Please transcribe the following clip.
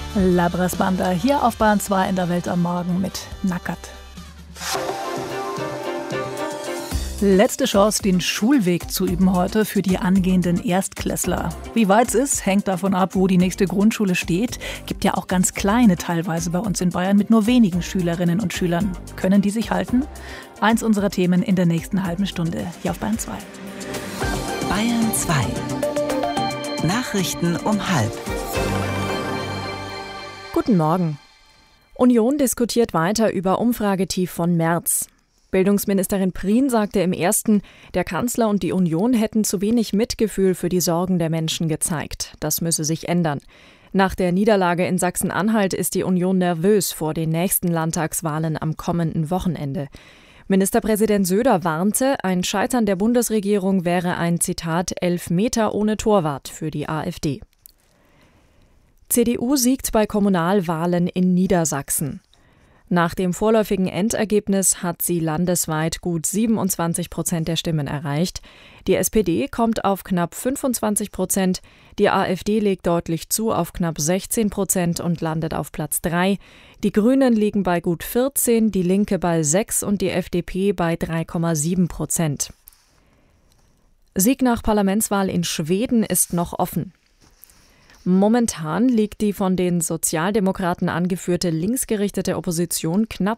Labras Banda hier auf Bayern 2 in der Welt am Morgen mit Nackert. Letzte Chance, den Schulweg zu üben heute für die angehenden Erstklässler. Wie weit es ist, hängt davon ab, wo die nächste Grundschule steht. Gibt ja auch ganz kleine teilweise bei uns in Bayern mit nur wenigen Schülerinnen und Schülern. Können die sich halten? Eins unserer Themen in der nächsten halben Stunde hier auf Bayern 2. Bayern 2. Nachrichten um 12:30. Guten Morgen. Union diskutiert weiter über Umfragetief von März. Bildungsministerin Prien sagte im Ersten, der Kanzler und die Union hätten zu wenig Mitgefühl für die Sorgen der Menschen gezeigt. Das müsse sich ändern. Nach der Niederlage in Sachsen-Anhalt ist die Union nervös vor den nächsten Landtagswahlen am kommenden Wochenende. Ministerpräsident Söder warnte, ein Scheitern der Bundesregierung wäre ein, Zitat, Elfmeter ohne Torwart für die AfD. CDU siegt bei Kommunalwahlen in Niedersachsen. Nach dem vorläufigen Endergebnis hat sie landesweit gut 27% der Stimmen erreicht. Die SPD kommt auf knapp 25%, die AfD legt deutlich zu auf knapp 16% und landet auf Platz 3. Die Grünen liegen bei gut 14%, die Linke bei 6% und die FDP bei 3,7%. Sieg nach Parlamentswahl in Schweden ist noch offen. Momentan liegt die von den Sozialdemokraten angeführte linksgerichtete Opposition knapp